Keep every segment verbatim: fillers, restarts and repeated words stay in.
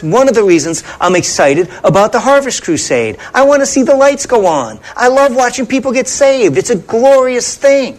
one of the reasons I'm excited about the Harvest Crusade. I want to see the lights go on. I love watching people get saved. It's a glorious thing.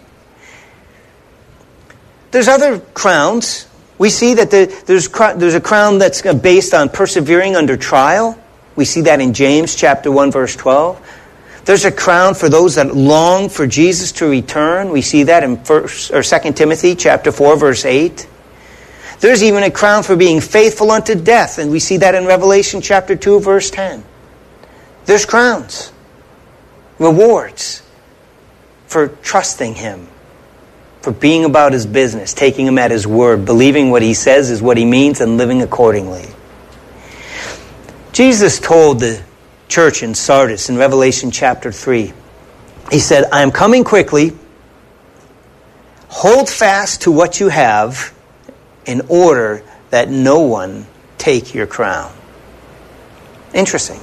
There's other crowns. We see that the, there's, there's a crown that's based on persevering under trial. We see that in James chapter one, verse twelve. There's a crown for those that long for Jesus to return. We see that in First or Second Timothy chapter four, verse eight. There's even a crown for being faithful unto death, and we see that in Revelation chapter two, verse ten. There's crowns, rewards for trusting Him, for being about His business, taking Him at His word, believing what He says is what He means, and living accordingly. Jesus told the church in Sardis in Revelation chapter three, He said, I am coming quickly. Hold fast to what you have, in order that no one take your crown. Interesting.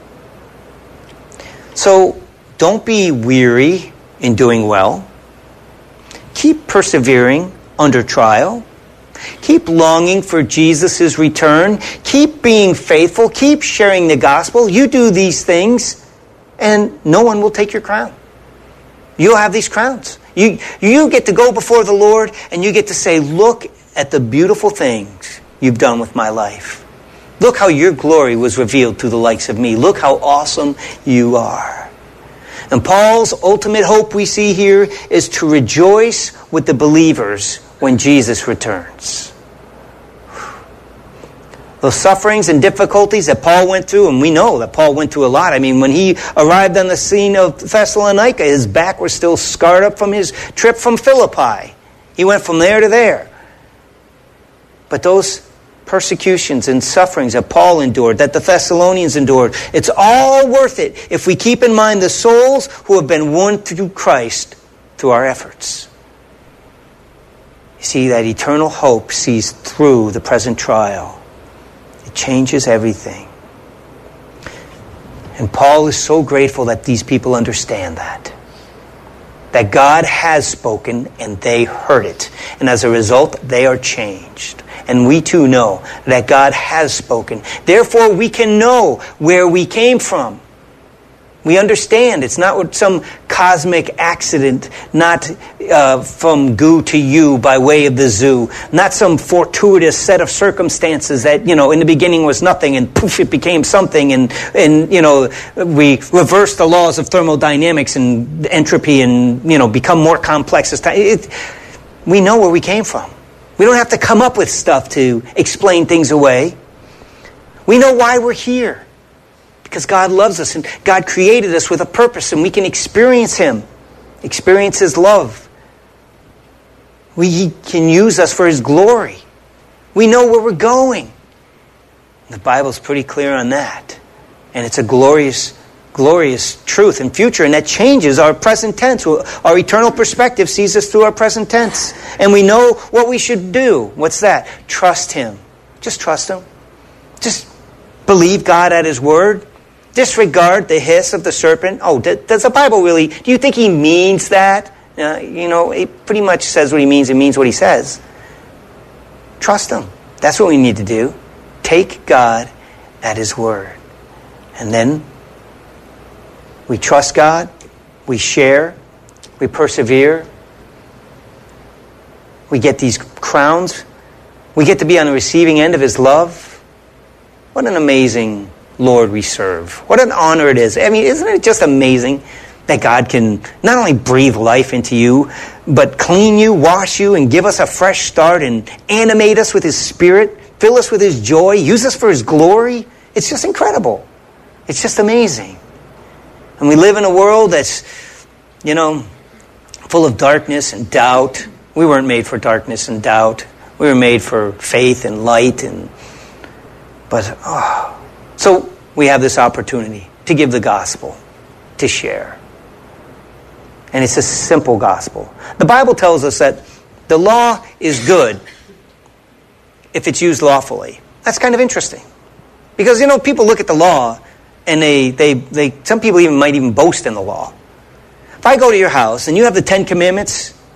So, don't be weary in doing well. Keep persevering under trial. Keep longing for Jesus' return. Keep being faithful. Keep sharing the gospel. You do these things, and no one will take your crown. You'll have these crowns. You, you get to go before the Lord, and you get to say, look at the beautiful things you've done with my life. Look how your glory was revealed to the likes of me. Look how awesome you are. And Paul's ultimate hope we see here is to rejoice with the believers when Jesus returns. Those sufferings and difficulties that Paul went through, and we know that Paul went through a lot. I mean, when he arrived on the scene of Thessalonica, his back was still scarred up from his trip from Philippi. He went from there to there. But those persecutions and sufferings that Paul endured, that the Thessalonians endured, it's all worth it if we keep in mind the souls who have been won through Christ through our efforts. You see, that eternal hope sees through the present trial. It changes everything. And Paul is so grateful that these people understand that. That God has spoken and they heard it. And as a result, they are changed. And we too know that God has spoken. Therefore, we can know where we came from. We understand it's not some cosmic accident, not uh, from goo to you by way of the zoo, not some fortuitous set of circumstances that, you know, in the beginning was nothing and poof, it became something, and, and you know, we reverse the laws of thermodynamics and entropy and, you know, become more complex as time. It, we know where we came from. We don't have to come up with stuff to explain things away. We know why we're here. Because God loves us and God created us with a purpose, and we can experience Him, experience His love. We, he can use us for His glory. We know where we're going. The Bible's pretty clear on that. And it's a glorious, glorious truth and future, and that changes our present tense. Our eternal perspective sees us through our present tense. And we know what we should do. What's that? Trust Him. Just trust Him. Just believe God at His word. Disregard the hiss of the serpent. Oh, does the Bible really, do you think He means that? Uh, you know, it pretty much says what He means. It means what He says. Trust Him. That's what we need to do. Take God at His word. And then we trust God. We share. We persevere. We get these crowns. We get to be on the receiving end of His love. What an amazing Lord we serve. What an honor it is. I mean, isn't it just amazing that God can not only breathe life into you, but clean you, wash you, and give us a fresh start and animate us with His Spirit, fill us with His joy, use us for His glory? It's just incredible. It's just amazing. And we live in a world that's, you know, full of darkness and doubt. We weren't made for darkness and doubt. We were made for faith and light. And but, oh... So we have this opportunity to give the gospel, to share. And it's a simple gospel. The Bible tells us that the law is good if it's used lawfully. That's kind of interesting. Because, you know, people look at the law and they, they, they some people even might even boast in the law. If I go to your house and you have the Ten Commandments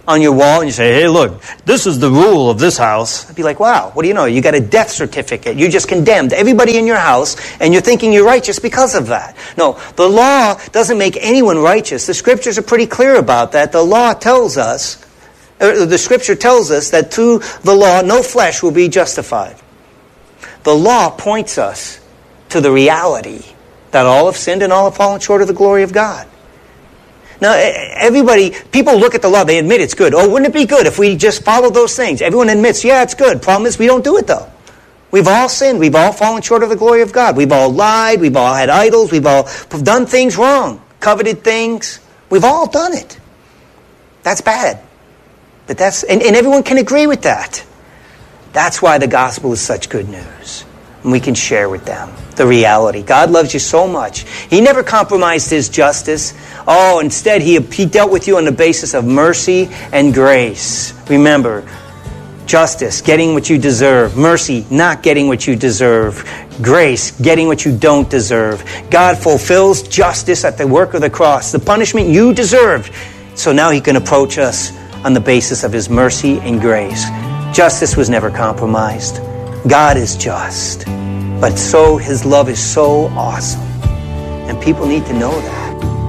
on your wall and you say, hey, look, this is the rule of this house. I'd be like, wow, what do you know? You got a death certificate. You just condemned everybody in your house and you're thinking you're righteous because of that. No, the law doesn't make anyone righteous. The scriptures are pretty clear about that. The law tells us, or the scripture tells us that through the law, no flesh will be justified. The law points us to the reality that all have sinned and all have fallen short of the glory of God. Now, everybody, people look at the law, they admit it's good. Oh, wouldn't it be good if we just follow those things? Everyone admits, yeah, it's good. Problem is, we don't do it, though. We've all sinned. We've all fallen short of the glory of God. We've all lied. We've all had idols. We've all done things wrong. Coveted things. We've all done it. That's bad. But that's, and, and everyone can agree with that. That's why the gospel is such good news. And we can share with them the reality. God loves you so much. He never compromised His justice. Oh, instead, He, he dealt with you on the basis of mercy and grace. Remember, justice, getting what you deserve. Mercy, not getting what you deserve. Grace, getting what you don't deserve. God fulfills justice at the work of the cross. The punishment you deserved. So now He can approach us on the basis of His mercy and grace. Justice was never compromised. God is just. But so His love is so awesome. And people need to know that.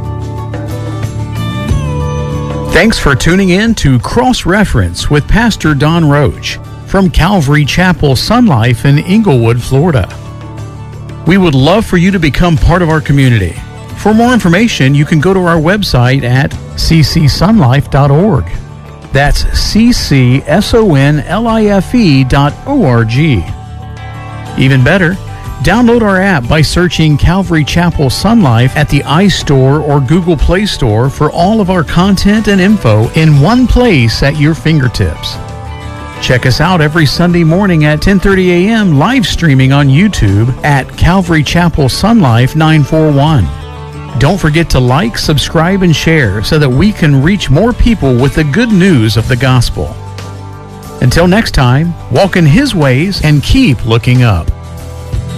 Thanks for tuning in to Cross Reference with Pastor Don Roach from Calvary Chapel Sun Life in Inglewood, Florida. We would love for you to become part of our community. For more information, you can go to our website at c c sun life dot org. That's C C S O N L I F E dot O R G. Even better, download our app by searching Calvary Chapel Sun Life at the iStore or Google Play Store for all of our content and info in one place at your fingertips. Check us out every Sunday morning at ten thirty a.m. live streaming on YouTube at Calvary Chapel Sun Life nine four one. Don't forget to like, subscribe, and share so that we can reach more people with the good news of the gospel. Until next time, walk in His ways and keep looking up.